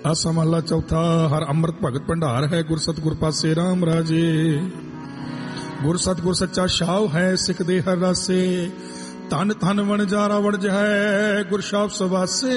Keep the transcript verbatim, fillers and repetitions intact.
ਆਸਾ ਮਹਲਾ ਚੌਥਾ। ਹਰ ਅੰਮ੍ਰਿਤ ਭਗਤ ਭੰਡਾਰ ਹੈ, ਗੁਰ ਸਤਿਗੁਰ ਪਾਸੇ ਰਾਮ ਰਾਜੇ। ਗੁਰ ਸਤਿਗੁਰ ਸੱਚਾ ਛਾਵ ਹੈ, ਸਿੱਖ ਦੇ ਹਰ ਰਾਸੇ। ਧਨ ਧਨ ਵਣਜਾਰਾ ਵਣਜ ਹੈ, ਗੁਰ ਛਾਪ ਸਵਾਸੇ।